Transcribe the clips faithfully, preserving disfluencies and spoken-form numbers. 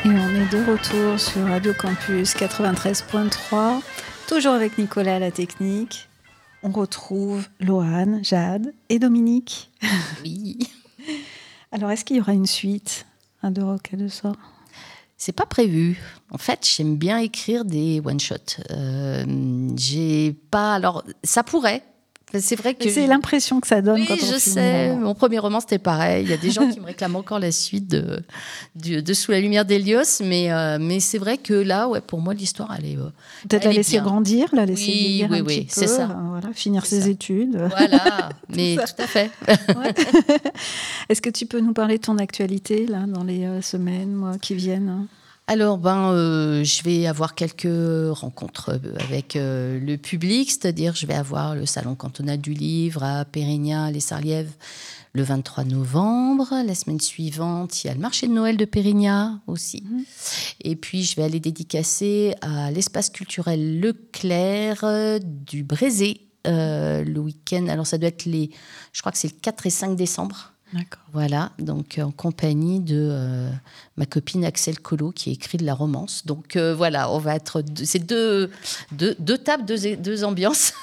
Et on est de retour sur Radio Campus quatre-vingt-treize point trois, toujours avec Nicolas à la technique. On retrouve Loane, Jade et Dominique. Oui. Alors, est-ce qu'il y aura une suite à De Rock et de Sort ? C'est pas prévu. En fait, j'aime bien écrire des one-shots. Euh, j'ai pas... Alors, ça pourrait. C'est vrai que... C'est l'impression que ça donne oui, quand on je finit. sais. Mon premier roman, c'était pareil. Il y a des gens qui me réclament encore la suite de, de, de Sous la lumière d'Hélios. Mais, euh, mais c'est vrai que là, ouais, pour moi, l'histoire, elle est euh, Peut-être elle la est laisser bien. grandir, la laisser Oui, vieillir oui, un oui, petit peu. c'est ça. euh, Voilà, finir C'est ses ça. études. Voilà, mais ça. tout à fait. Ouais. Est-ce que tu peux nous parler de ton actualité là, dans les euh, semaines, mois qui viennent ? Alors, ben, euh, je vais avoir quelques rencontres avec euh, le public, c'est-à-dire je vais avoir le Salon cantonal du livre à Pérignat, les Sarlièves, le vingt-trois novembre. La semaine suivante, il y a le marché de Noël de Pérignat aussi. Mmh. Et puis, je vais aller dédicacer à l'espace culturel Leclerc euh, du Brézé euh, le week-end. Alors, ça doit être les... Je crois que c'est le quatre et cinq décembre. D'accord. Voilà, donc en compagnie de euh, ma copine Axel Collot qui écrit de la romance. Donc euh, voilà, on va être... Deux, c'est deux, deux, deux tables, deux, deux ambiances.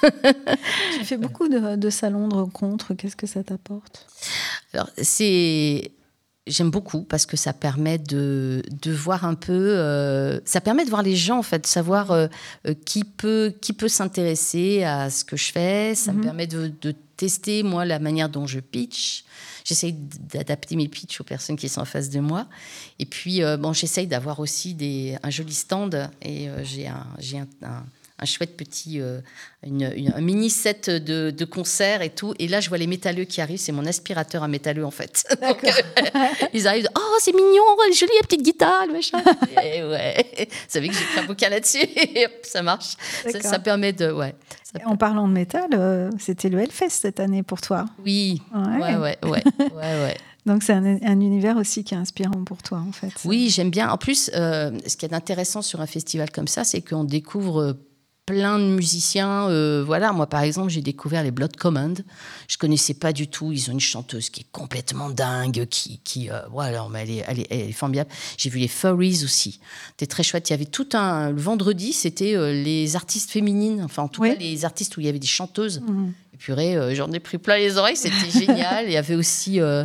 Tu fais beaucoup de, de salons, de rencontres. Qu'est-ce que ça t'apporte ? Alors, c'est... J'aime beaucoup parce que ça permet de, de voir un peu... Euh, ça permet de voir les gens, en fait, de savoir euh, qui, peut, qui peut s'intéresser à ce que je fais. Ça mm-hmm. me permet de, de tester, moi, la manière dont je pitch. J'essaye d'adapter mes pitchs aux personnes qui sont en face de moi. Et puis, euh, bon, j'essaye d'avoir aussi des, un joli stand. Et euh, j'ai, un, j'ai un, un, un chouette petit... Euh, une, une, un mini-set de, de concerts et tout. Et là, je vois les métalleux qui arrivent. C'est mon aspirateur à métalleux, en fait. Donc, euh, ils arrivent. « Oh, c'est mignon, elle est jolie, la petite guitare, le machin. » Et ouais, vous savez que j'ai écrit un bouquin là-dessus. Et hop, ça marche. Ça, ça permet de... Ouais, ça en parlant de métal, euh, c'était le Hellfest cette année pour toi. Oui, ouais, ouais, ouais. ouais, ouais, ouais. Donc, c'est un, un univers aussi qui est inspirant pour toi, en fait. Oui, j'aime bien. En plus, euh, ce qui est intéressant sur un festival comme ça, c'est qu'on découvre plein de musiciens. Euh, voilà, moi, par exemple, j'ai découvert les Blood Command. Je connaissais pas du tout. Ils ont une chanteuse qui est complètement dingue, qui... qui euh, voilà, mais elle est, elle, est, elle est formidable. J'ai vu les Furries aussi. C'était très chouette. Il y avait tout un... Le vendredi, c'était euh, les artistes féminines. Enfin, en tout oui. cas, les artistes où il y avait des chanteuses. Mmh. Et purée, euh, j'en ai pris plein les oreilles. C'était génial. Il y avait aussi... Euh,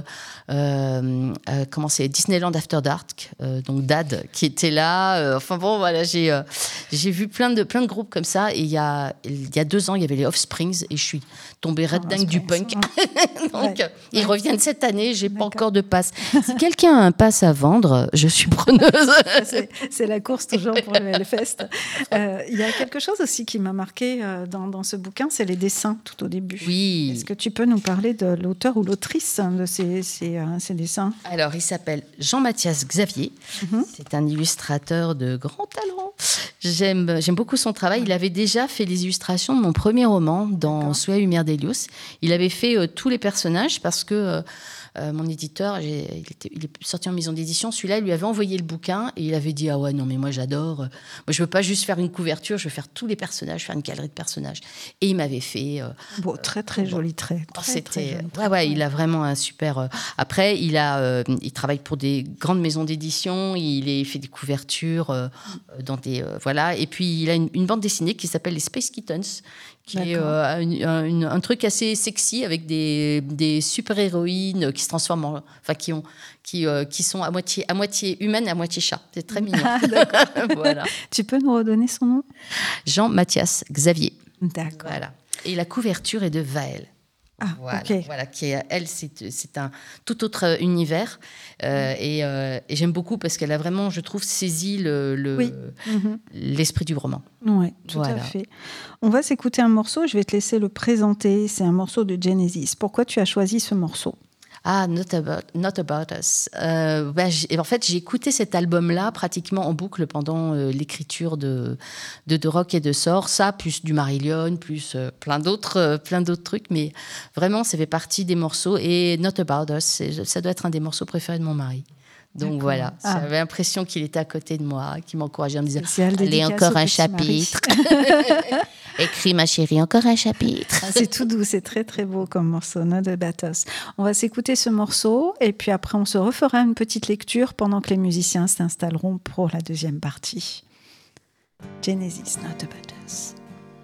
Euh, euh, comment c'est Disneyland After Dark, euh, donc Dad qui était là. Euh, enfin bon, voilà, j'ai euh, j'ai vu plein de plein de groupes comme ça. Et il y a il y a deux ans, il y avait les Offsprings et je suis tombée red dingue du punk. Donc ouais. ils ouais. reviennent cette année. J'ai D'accord. pas encore de passe. Si quelqu'un a un pass à vendre, je suis preneuse. c'est, c'est la course toujours pour le Hellfest. Euh, il y a quelque chose aussi qui m'a marqué euh, dans dans ce bouquin, c'est les dessins tout au début. Oui. Est-ce que tu peux nous parler de l'auteur ou l'autrice de ces, ces ses dessins? Alors, il s'appelle Jean-Mathias Xavier. Mm-hmm. C'est un illustrateur de grand talent. J'aime, j'aime beaucoup son travail. Il avait déjà fait les illustrations de mon premier roman, dans D'accord. Sous la lumière d'Hélios. Il avait fait euh, tous les personnages parce que euh, euh, mon éditeur, j'ai, il, était, il est sorti en maison d'édition. Celui-là, il lui avait envoyé le bouquin et il avait dit « Ah ouais, non, mais moi, j'adore. Moi, je veux pas juste faire une couverture, je veux faire tous les personnages, faire une galerie de personnages. » Et il m'avait fait... Euh, bon, très, très euh, joli trait. Très, c'était, très joli ouais, ouais, ouais, il a vraiment un super... Euh, après, il, a, euh, il travaille pour des grandes maisons d'édition. Il, est, il fait des couvertures euh, dans des... Euh, voilà. Et puis, il a une, une bande dessinée qui s'appelle les Space Kittens, qui D'accord. est euh, une, une, un truc assez sexy avec des, des super-héroïnes qui se transforment en... Enfin, qui, ont, qui, euh, qui sont à moitié, à moitié humaines, à moitié chat. C'est très mignon. Ah, voilà. Tu peux nous redonner son nom ? Jean-Mathias Xavier. D'accord. Voilà. Et la couverture est de Vaël. Ah, voilà, okay. voilà, qui est, elle, c'est, c'est un tout autre univers. Euh, mmh. et, euh, et j'aime beaucoup parce qu'elle a vraiment, je trouve, saisi le, le, oui. mmh. l'esprit du roman. Oui, tout voilà. à fait. On va s'écouter un morceau, je vais te laisser le présenter. C'est un morceau de Genesis. Pourquoi tu as choisi ce morceau ? Ah, Not About, Not About Us. Euh, bah, en fait, j'ai écouté cet album-là pratiquement en boucle pendant euh, l'écriture de, de De Rock et de Sort. Ça, plus du Marillion, plus euh, plein, d'autres, euh, plein d'autres trucs. Mais vraiment, ça fait partie des morceaux. Et Not About Us, c'est, ça doit être un des morceaux préférés de mon mari. Donc D'accord. voilà, Ah. j'avais l'impression qu'il était à côté de moi, qu'il m'encourageait en me disant Spéciale allez, dédicace encore au un petit chapitre. Écris ma chérie, encore un chapitre. Ah, c'est tout doux, c'est très très beau comme morceau, non, de Batos. On va s'écouter ce morceau et puis après on se refera une petite lecture pendant que les musiciens s'installeront pour la deuxième partie. Genesis, not a Batos.